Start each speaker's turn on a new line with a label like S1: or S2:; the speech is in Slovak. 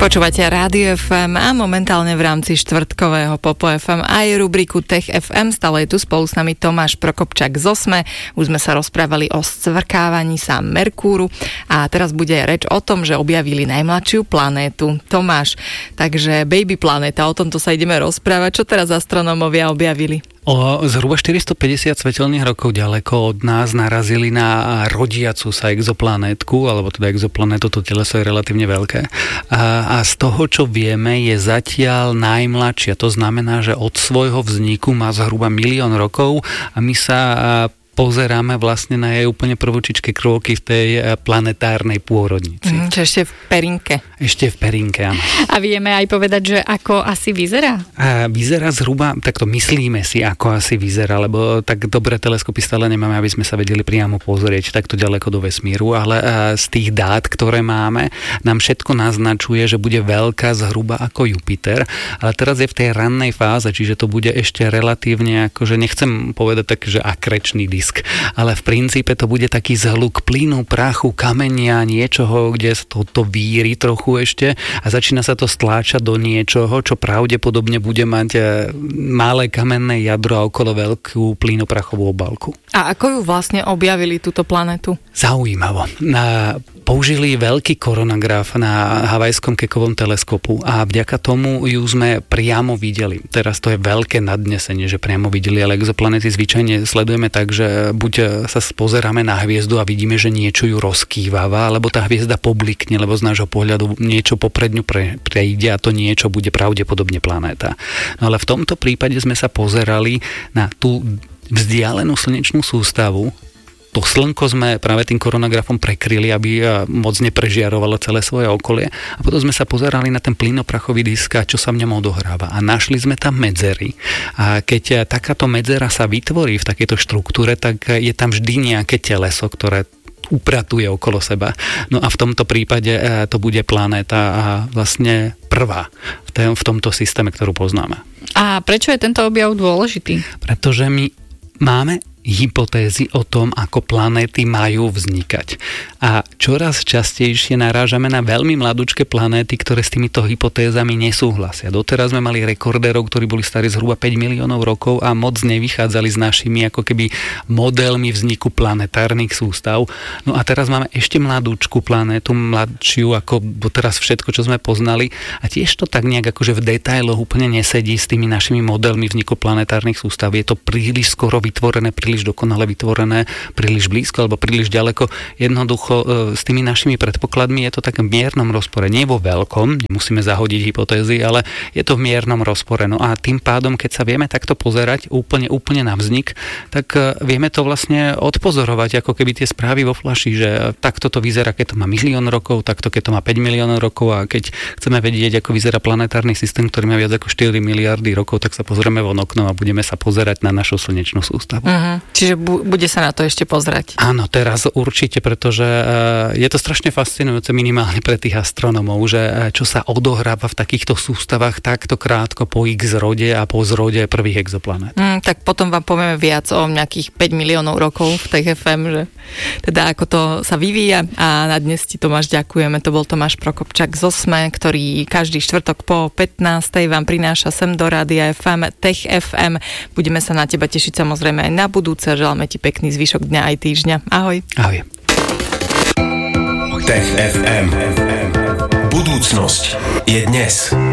S1: Počúvate Rádio FM a momentálne v rámci štvrtkového Popo FM aj rubriku Tech FM. Stále je tu spolu s nami Tomáš Prokopčák z OSME. Už sme sa rozprávali o scvrkávaní sa Merkúru a teraz bude reč o tom, že objavili najmladšiu planétu. Tomáš, takže Baby planéta, o tomto sa ideme rozprávať. Čo teraz astronómovia objavili?
S2: O zhruba 450 svetelných rokov ďaleko od nás narazili na rodiacu sa exoplanétku, alebo teda exoplanétu, to teleso je relatívne veľké. A z toho, čo vieme, je zatiaľ najmladšia. To znamená, že od svojho vzniku má zhruba 1 000 000 rokov a my sa pozeráme vlastne na jej úplne prvúčičké kroky v tej planetárnej pôrodnici.
S1: Čo ešte v perinke.
S2: Ešte v perinke, áno.
S3: A vieme aj povedať, že ako asi vyzerá?
S2: Vyzerá zhruba, takto myslíme si, ako asi vyzerá, lebo tak dobré teleskopy stále nemáme, aby sme sa vedeli priamo pozrieť takto ďaleko do vesmíru, ale z tých dát, ktoré máme, nám všetko naznačuje, že bude veľká zhruba ako Jupiter, ale teraz je v tej rannej fáze, čiže to bude ešte relatívne, akože nechcem povedať tak, že akrečný disk, ale v princípe to bude taký zhluk plynu, prachu, kamenia, niečoho, kde to víri trochu ešte a začína sa to stláčať do niečoho, čo pravdepodobne bude mať malé kamenné jadro a okolo veľkú plynoprachovú obálku.
S1: A ako ju vlastne objavili túto planetu?
S2: Zaujímavo. Použili veľký koronograf na havajskom Kekovom teleskopu a vďaka tomu ju sme priamo videli. Teraz to je veľké nadnesenie, že priamo videli, ale exoplanety zvyčajne sledujeme tak, že buď sa pozeráme na hviezdu a vidíme, že niečo ju rozkýváva, alebo tá hviezda poblikne, lebo z nášho pohľadu niečo popred ňu prejde a to niečo bude pravdepodobne planéta. No ale v tomto prípade sme sa pozerali na tú vzdialenú slnečnú sústavu. To slnko sme práve tým koronografom prekryli, aby moc neprežiarovalo celé svoje okolie. A potom sme sa pozerali na ten plynoprachový disk, čo sa v ňom odohráva. A našli sme tam medzery. A keď takáto medzera sa vytvorí v takejto štruktúre, tak je tam vždy nejaké teleso, ktoré upratuje okolo seba. No a v tomto prípade to bude planéta a vlastne prvá v tomto systéme, ktorú poznáme.
S3: A prečo je tento objav dôležitý?
S2: Pretože my máme hypotézy o tom, ako planéty majú vznikať. A čoraz častejšie narážame na veľmi mladúčké planéty, ktoré s týmito hypotézami nesúhlasia. Doteraz sme mali rekordérov, ktorí boli starí zhruba 5 miliónov rokov a moc nevychádzali s našimi ako keby modelmi vzniku planetárnych sústav. No a teraz máme ešte mladúčku planétu, mladšiu ako doteraz všetko, čo sme poznali a tiež to tak nejak akože v detailoch úplne nesedí s tými našimi modelmi vzniku planetárnych sústav. Je to príliš skoro vytvorené, príliš dokonale vytvorené, príliš blízko alebo príliš ďaleko. Jednoducho s tými našimi predpokladmi je to tak v miernom rozpore. Nie vo veľkom, nemusíme zahodiť hypotézy, ale je to v miernom rozpore. No a tým pádom, keď sa vieme takto pozerať úplne na vznik, tak vieme to vlastne odpozorovať, ako keby tie správy vo flaši, že takto to vyzerá, keď to má 1 000 000 rokov, takto keď to má 5 miliónov rokov a keď chceme vedieť, ako vyzerá planetárny systém, ktorý má viac ako 4 miliardy rokov, tak sa pozrieme von oknom a budeme sa pozerať na našu slnečnú sústavu.
S1: Čiže bude sa na to ešte pozrieť.
S2: Áno, teraz určite, pretože je to strašne fascinujúce minimálne pre tých astronómov, že čo sa odohráva v takýchto sústavách takto krátko po X rode a po zrode prvých exoplanét.
S1: Tak potom vám povieme viac o nejakých 5 miliónov rokov v Tech FM, že teda ako to sa vyvíja a na dnes ti Tomáš ďakujeme. To bol Tomáš Prokopčák z OSME, ktorý každý štvrtok po 15. vám prináša sem do Rádia FM Tech FM. Budeme sa na teba tešiť samozrejme aj na budúce. Želáme ti pekný zvyšok dňa aj týždňa. Ahoj.
S2: Ahoj.
S4: Tech FM. Budúcnosť je dnes.